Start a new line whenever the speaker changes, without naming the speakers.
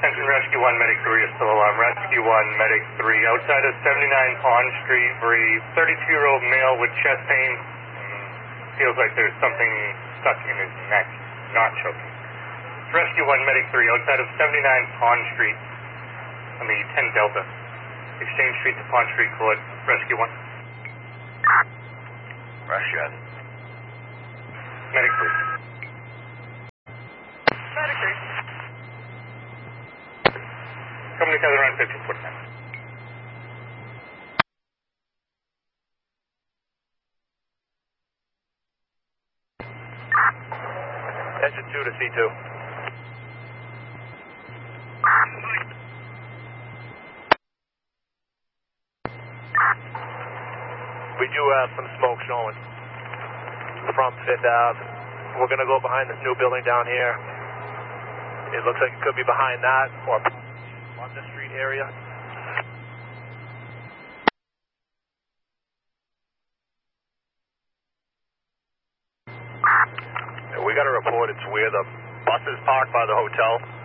Attention Rescue 1, Medic 3 is still alarm. Rescue 1, Medic 3. Outside of 79 Pond Street, breathe. 32-year-old male with chest pain. Feels like there's something stuck in his neck. Not choking. Rescue 1, Medic 3. Outside of 79 Pond Street on the 10 Delta. Exchange Street to Pond Street Court. Rescue 1.
Russia.
Medic 3.
Medic 3.
Coming together on 1549.
Engine 2 to C2. We do have some smoke showing from 5th Ave. We're going to go behind this new building down here. It looks like it could be behind that or on the street area. We got a report it's where the bus is parked by the hotel.